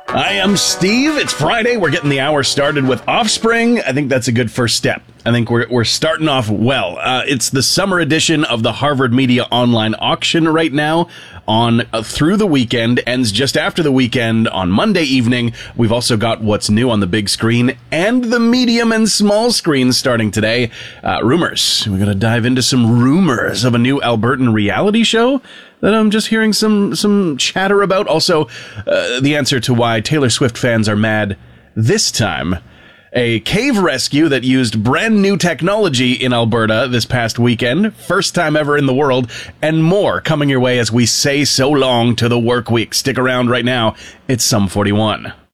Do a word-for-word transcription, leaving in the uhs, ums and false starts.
I am Steve. It's Friday. We're getting the hour started with Offspring. I think that's a good first step. I think we're we're starting off well. Uh, it's the summer edition of the Harvard Media Online Auction right now on uh, through the weekend, ends just after the weekend on Monday evening. We've also got what's new on the big screen and the medium and small screens starting today. Uh, rumors. We're going to dive into some rumors of a new Albertan reality show that I'm just hearing some some chatter about. Also, uh, the answer to why Taylor Swift fans are mad this time. A cave rescue that used brand new technology in Alberta this past weekend. First time ever in the world. And more coming your way as we say so long to the work week. Stick around right now. It's Sum forty-one.